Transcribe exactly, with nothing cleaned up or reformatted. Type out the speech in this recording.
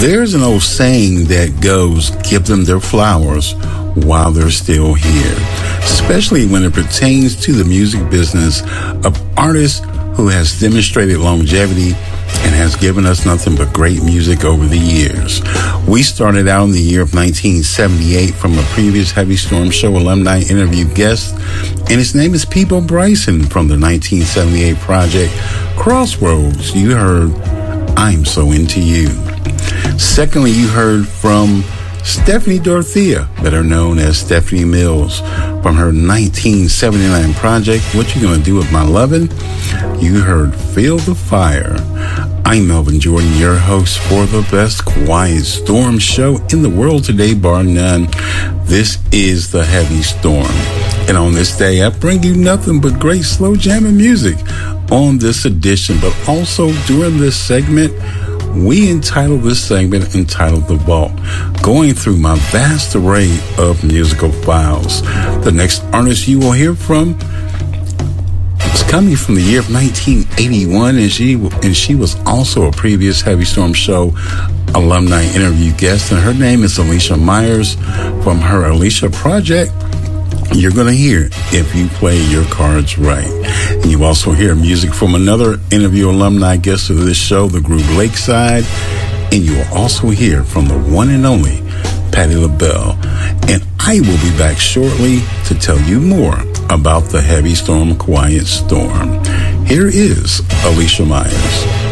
There's an old saying that goes, give them their flowers while they're still here, especially when it pertains to the music business of artists who has demonstrated longevity and has given us nothing but great music over the years. We started out in the year of nineteen seventy-eight from a previous Heavy Storm Show alumni interview guest, and his name is Peabo Bryson from the nineteen seventy-eight project Crossroads. You heard I'm So Into You. Secondly, you heard from Stephanie Dorothea, better known as Stephanie Mills, from her nineteen seventy-nine project, What You Gonna Do With My Lovin'? You heard Feel the Fire. I'm Melvin Jordan, your host for the best Quiet Storm show in the world today, bar none. This is the Heavy Storm. And on this day, I bring you nothing but great slow jamming music on this edition, but also during this segment, we entitled this segment entitled The Vault, going through my vast array of musical files. The next artist you will hear from is coming from the year of nineteen eighty-one, and she and she was also a previous Heavy Storm Show alumni interview guest, and her name is Alicia Myers from her Alicia project. You're going to hear If You Play Your Cards Right. And you also hear music from another interview alumni guest of this show, the group Lakeside. And you will also hear from the one and only Patti LaBelle. And I will be back shortly to tell you more about the Heavy Storm, Quiet Storm. Here is Alicia Myers.